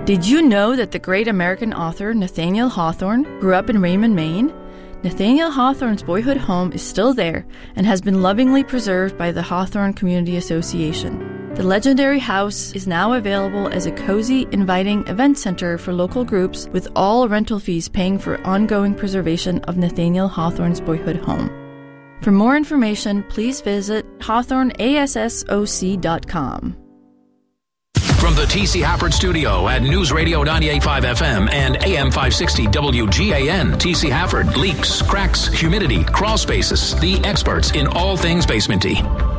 Did you know that the great American author Nathaniel Hawthorne grew up in Raymond, Maine? Nathaniel Hawthorne's boyhood home is still there and has been lovingly preserved by the Hawthorne Community Association. The legendary house is now available as a cozy, inviting event center for local groups, with all rental fees paying for ongoing preservation of Nathaniel Hawthorne's boyhood home. For more information, please visit hawthorneassoc.com. From the T.C. Hafford Studio at News Radio 98.5 FM and AM 560 WGAN, T.C. Hafford. Leaks, cracks, humidity, crawl spaces. The experts in all things basementy.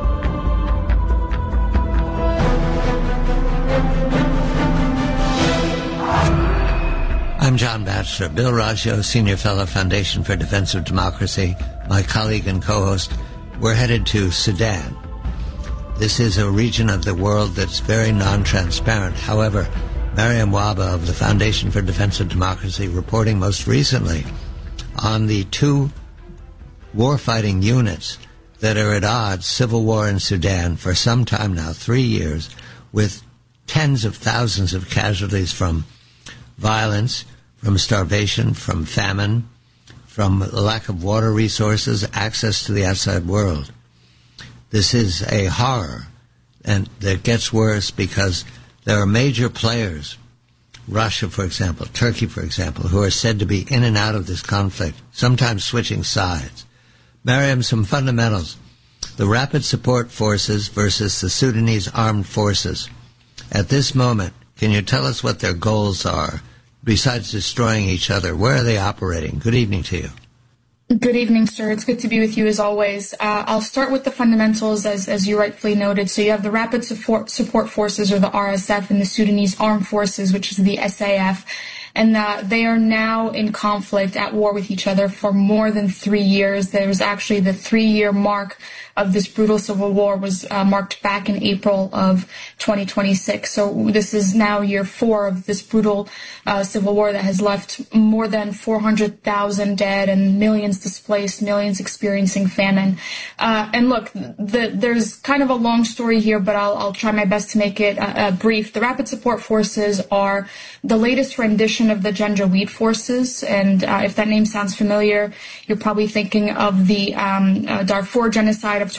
I'm John Batchelor. Bill Raggio, Senior Fellow, Foundation for Defense of Democracy, my colleague and co-host. We're headed to Sudan. This is a region of the world that's very non-transparent. However, Mariam Waba of the Foundation for Defense of Democracy reporting most recently on the two war-fighting units that are at odds, civil war in Sudan for some time now, 3 years, with tens of thousands of casualties from violence, from starvation, from famine, from lack of water resources, access to the outside world. This is a horror, and that gets worse because there are major players, Russia, for example, Turkey, for example, who are said to be in and out of this conflict, sometimes switching sides. Mariam, some fundamentals. The Rapid Support Forces versus the Sudanese Armed Forces. At this moment, can you tell us what their goals are, besides destroying each other? Where are they operating? Good evening to you. Good evening, sir. It's good to be with you as always. I'll start with the fundamentals, as you rightfully noted. So you have the Rapid Support Forces, or the RSF, and the Sudanese Armed Forces, which is the SAF. And they are now in conflict, at war with each other for more than 3 years. There was actually the 3-year mark of this brutal civil war was marked back in April of 2026. So this is now year 4 of this brutal civil war that has left more than 400,000 dead and millions displaced, millions experiencing famine. And look, there's kind of a long story here, but I'll try my best to make it brief. The Rapid Support Forces are the latest rendition of the Janjaweed Forces, and if that name sounds familiar, you're probably thinking of the Darfur genocide of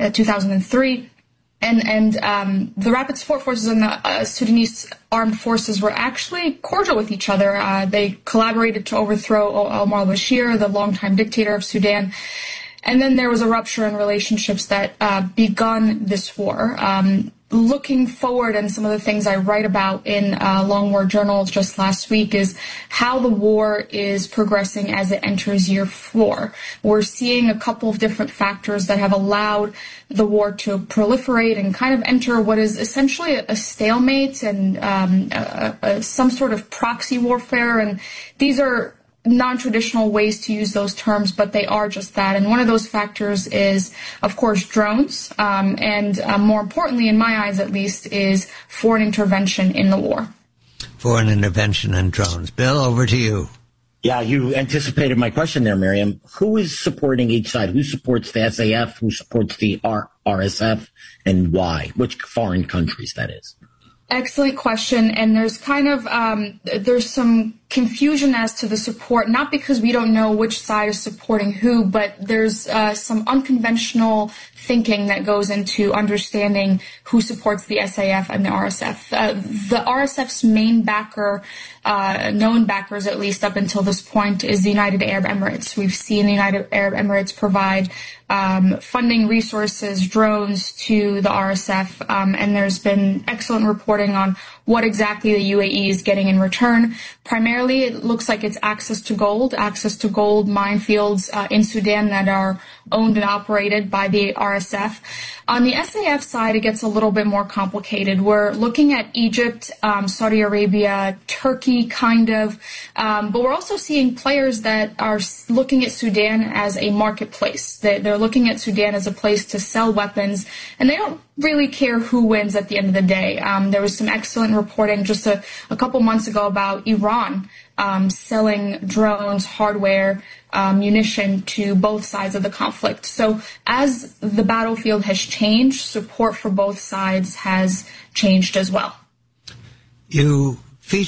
2003. And the Rapid Support Forces and the Sudanese Armed Forces were actually cordial with each other. They collaborated to overthrow Omar al-Bashir, the longtime dictator of Sudan. And then there was a rupture in relationships that begun this war. Looking forward, and some of the things I write about in Long War Journal just last week is how the war is progressing as it enters year 4. We're seeing a couple of different factors that have allowed the war to proliferate and kind of enter what is essentially a stalemate and some sort of proxy warfare. And these are non-traditional ways to use those terms, but they are just that. And one of those factors is, of course, drones, and more importantly, in my eyes at least, is foreign intervention in the war. Foreign intervention and drones. Bill, over to you. Yeah, you anticipated my question there, Miriam. Who is supporting each side? Who supports the SAF? Who supports the RSF? And why? Which foreign countries, that is? Excellent question. And there's kind of, there's some confusion as to the support, not because we don't know which side is supporting who, but there's some unconventional thinking that goes into understanding who supports the SAF and the RSF. The RSF's main backer, known backers at least up until this point, is the United Arab Emirates. We've seen the United Arab Emirates provide funding, resources, drones to the RSF, and there's been excellent reporting on what exactly the UAE is getting in return. Primarily, it looks like it's access to gold minefields in Sudan that are owned and operated by the RSF. On the SAF side, it gets a little bit more complicated. We're looking at Egypt, Saudi Arabia, Turkey, kind of, but we're also seeing players that are looking at Sudan as a marketplace. They're looking at Sudan as a place to sell weapons, and they don't really care who wins at the end of the day. There was some excellent reporting just a couple months ago about Iran selling drones, hardware, munition to both sides of the conflict. So as the battlefield has changed, support for both sides has changed as well. You